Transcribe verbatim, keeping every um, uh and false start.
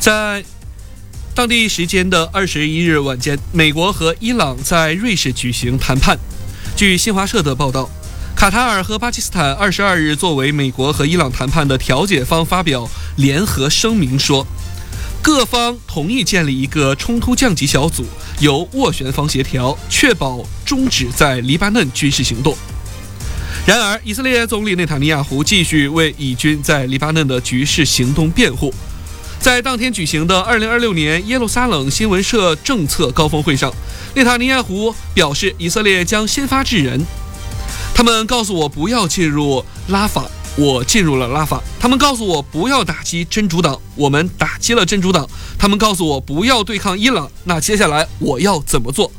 在当地时间的二十一日晚间，美国和伊朗在瑞士举行谈判。据新华社的报道，卡塔尔和巴基斯坦二十二日作为美国和伊朗谈判的调解方发表联合声明说，各方同意建立一个冲突降级小组，由斡旋方协调，确保终止在黎巴嫩军事行动。然而，以色列总理内塔尼亚胡继续为以军在黎巴嫩的局势行动辩护。在当天举行的二零二六年耶路撒冷新闻社政策高峰会上，内塔尼亚胡表示，以色列将先发制人。他们告诉我不要进入拉法，我进入了拉法。他们告诉我不要打击真主党，我们打击了真主党。他们告诉我不要对抗伊朗，那接下来我要怎么做？